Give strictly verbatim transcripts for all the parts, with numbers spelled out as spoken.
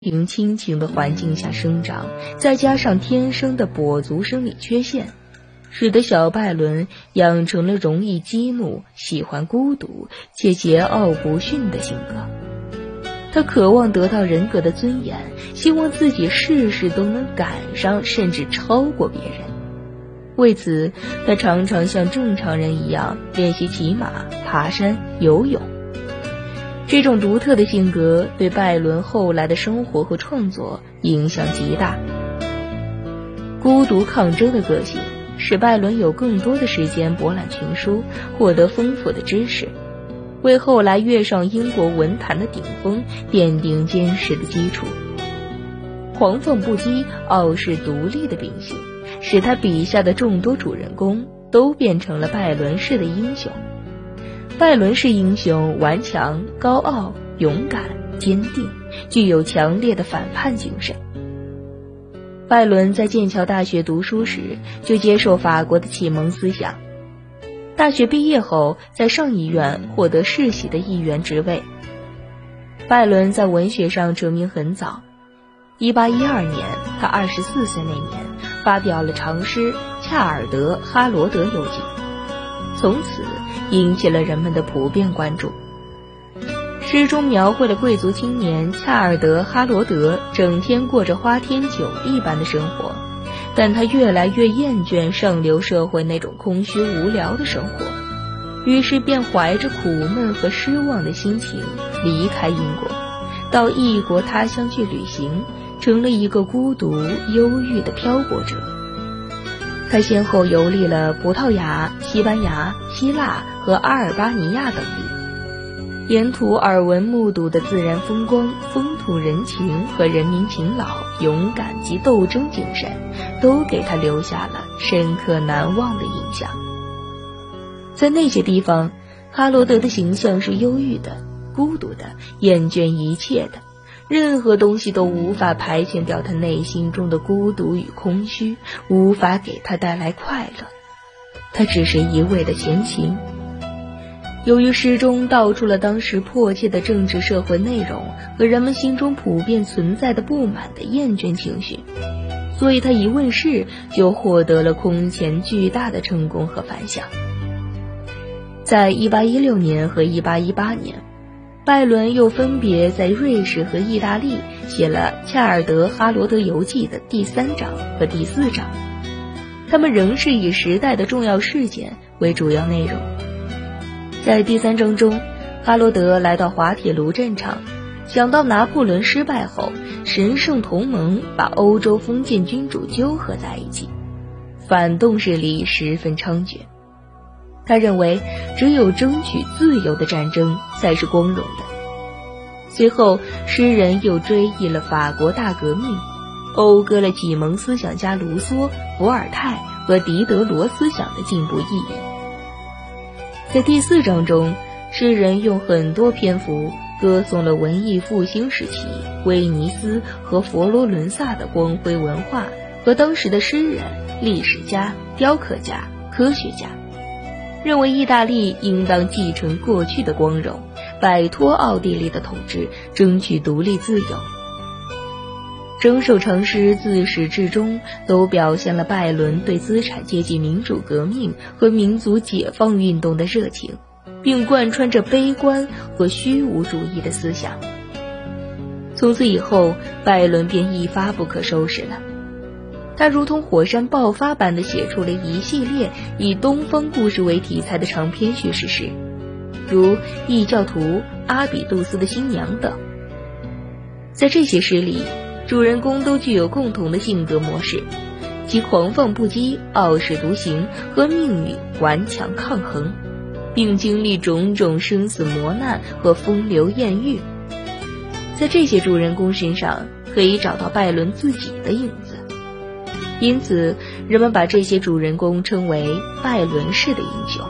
庭亲情的环境下生长，再加上天生的跛足生理缺陷，使得小拜伦养成了容易激怒、喜欢孤独且桀骜不驯的性格。他渴望得到人格的尊严，希望自己事事都能赶上甚至超过别人。为此，他常常像正常人一样练习骑马、爬山、游泳。这种独特的性格对拜伦后来的生活和创作影响极大。孤独抗争的个性使拜伦有更多的时间博览群书，获得丰富的知识，为后来跃上英国文坛的顶峰奠定坚实的基础。狂放不羁、傲视独立的秉性，使他笔下的众多主人公都变成了拜伦式的英雄。拜伦式英雄顽强、高傲、勇敢、坚定，具有强烈的反叛精神。拜伦在剑桥大学读书时就接受法国的启蒙思想，大学毕业后在上议院获得世袭的议员职位。拜伦在文学上成名很早，一八一二年他二十四岁那年发表了长诗《恰尔德哈罗德游记》，从此引起了人们的普遍关注。诗中描绘了贵族青年恰尔德哈罗德整天过着花天酒地般的生活，但他越来越厌倦上流社会那种空虚无聊的生活，于是便怀着苦闷和失望的心情离开英国，到异国他乡去旅行，成了一个孤独忧郁的漂泊者。他先后游历了葡萄牙、西班牙、希腊和阿尔巴尼亚等地，沿途耳闻目睹的自然风光、风土人情和人民勤劳、勇敢及斗争精神，都给他留下了深刻难忘的印象。在那些地方，哈罗德的形象是忧郁的、孤独的、厌倦一切的，任何东西都无法排遣掉他内心中的孤独与空虚，无法给他带来快乐。他只是一味的前行。由于诗中道出了当时迫切的政治社会内容和人们心中普遍存在的不满的厌倦情绪，所以他一问世就获得了空前巨大的成功和反响。在一八一六年和一八一八年，拜伦又分别在瑞士和意大利写了《恰尔德哈罗德游记》的第三章和第四章，他们仍是以时代的重要事件为主要内容。在第三章中，哈罗德来到滑铁卢战场，想到拿破仑失败后，神圣同盟把欧洲封建君主纠合在一起，反动势力十分猖獗。他认为只有争取自由的战争才是光荣的。随后，诗人又追忆了法国大革命，讴歌了启蒙思想家卢梭、伏尔泰和狄德罗思想的进步意义。在第四章中，诗人用很多篇幅歌颂了文艺复兴时期威尼斯和佛罗伦萨的光辉文化和当时的诗人、历史家、雕刻家、科学家，认为意大利应当继承过去的光荣，摆脱奥地利的统治，争取独立自由。整首长诗自始至终都表现了拜伦对资产阶级民主革命和民族解放运动的热情，并贯穿着悲观和虚无主义的思想。从此以后，拜伦便一发不可收拾了。他如同火山爆发般地写出了一系列以东方故事为题材的长篇叙事诗，如《异教徒阿比杜斯的新娘》等。在这些诗里，主人公都具有共同的性格模式，即狂放不羁、傲视独行，和命运顽强抗衡，并经历种种生死磨难和风流艳遇。在这些主人公身上可以找到拜伦自己的影子，因此人们把这些主人公称为拜伦式的英雄。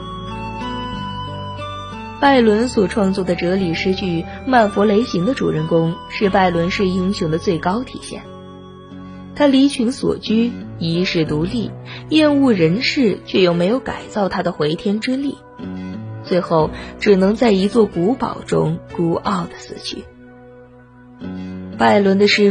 拜伦所创作的哲理诗句《曼佛雷行》的主人公是拜伦式英雄的最高体现。他离群索居，遗世独立，厌恶人世，却又没有改造他的回天之力，最后只能在一座古堡中孤傲地死去。 拜伦的是